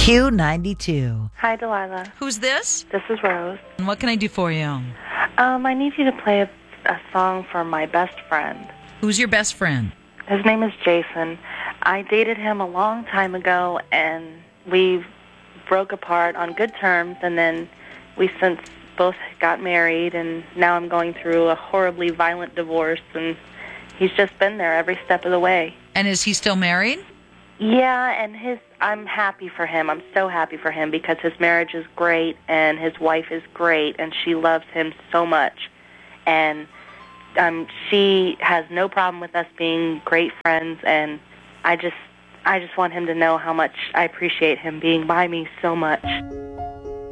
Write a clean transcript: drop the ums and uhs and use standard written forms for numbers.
Q92. Hi, Delilah. Who's this? This is Rose. And what can I do for you? I need you to play a song for my best friend. Who's your best friend? His name is Jason. I dated him a long time ago, and we broke apart on good terms, and then we since both got married, and now I'm going through a horribly violent divorce, and he's just been there every step of the way. And is he still married? Yeah, and I'm happy for him. I'm so happy for him because his marriage is great, and his wife is great, and she loves him so much. And she has no problem with us being great friends, and I just want him to know how much I appreciate him being by me so much.